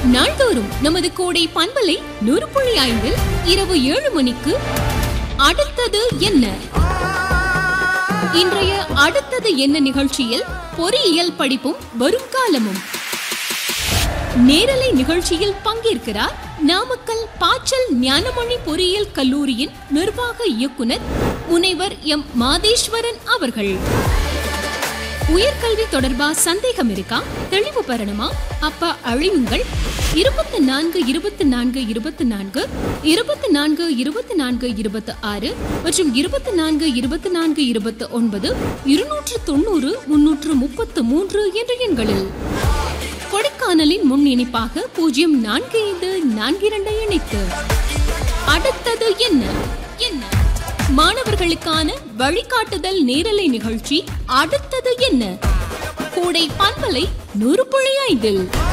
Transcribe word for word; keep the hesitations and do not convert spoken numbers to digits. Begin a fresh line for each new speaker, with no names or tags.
நாள்தோறும் நமது கோடை பண்பலை நூறு புள்ளி ஐந்தில் இரவு ஏழு மணிக்கு அடுத்தது என்ன? இன்றைய அடுத்தது என்ன நிகழ்ச்சியில் பொறியியல் படிப்பும் வரும் காலமும் நேரலை நிகழ்ச்சியில் பங்கேற்கிறார் நாமக்கல் பாச்சல் ஞானமணி பொறியியல் கல்லூரியின் நிர்வாக இயக்குனர் முனைவர் எம் மாதேஸ்வரன் அவர்கள். உயர்கல்வி தொடர்பா சந்தேகம் இருக்கா? தெளிவு பெறணுமா? அப்ப அழியுங்கள் இருபத்தி நான்கு இருபத்தி நான்கு இருபத்தி நான்கு இருபத்தி நான்கு இருபத்தி நான்கு இருபத்தி ஆறு மற்றும் இருபத்தி நான்கு இருபத்தி நான்கு இருபத்தி ஒன்பது இருநூற்று தொண்ணூறு முன்னூற்று முப்பத்து மூன்று என்ற எண்களில். கொடைக்கானலின் முன் இணைப்பாக பூஜ்ஜியம் நான்கு ஐந்து நான்கு இரண்டை இணைத்து அடுத்தது என்ன என்ன மாணவர்களுக்கான வழிகாட்டுதல் நேரலை நிகழ்ச்சி அடுத்தது என்ன? கோடை பண்பலை நூறு புள்ளி ஐந்தில்.